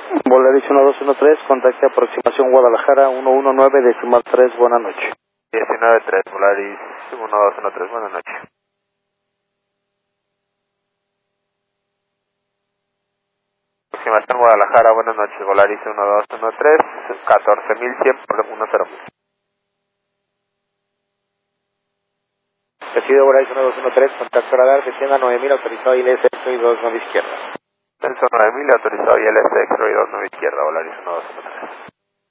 Volaris 1213, contacte aproximación Guadalajara 119.3, buenas noches. 19-3, Volaris 1213, buenas noches. Aproximación Guadalajara, buenas noches, Volaris 1213, 14.100 por 10.000. Recibe Volaris 1213, contacto radar, descienda 9000, autorizado ILS y 2 9 izquierda. Censo 9000, autorizado ILS, y 2 9 izquierda, Volaris 1213.